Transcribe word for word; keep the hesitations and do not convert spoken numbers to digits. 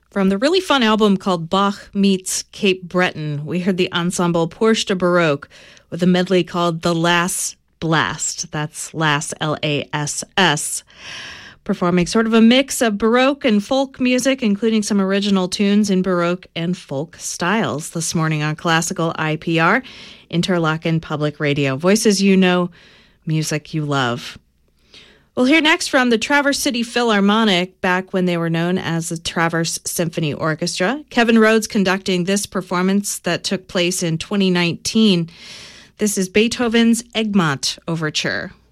From the really fun album called Bach Meets Cape Breton, we heard the ensemble Porche de Baroque with a medley called The Lass Blast. That's Lass, L A S S. Performing sort of a mix of Baroque and folk music, including some original tunes in Baroque and folk styles this morning on Classical I P R, Interlaken Public Radio. Voices you know, music you love. We'll hear next from the Traverse City Philharmonic, back when they were known as the Traverse Symphony Orchestra. Kevin Rhodes conducting this performance that took place in twenty nineteen. This is Beethoven's Egmont Overture.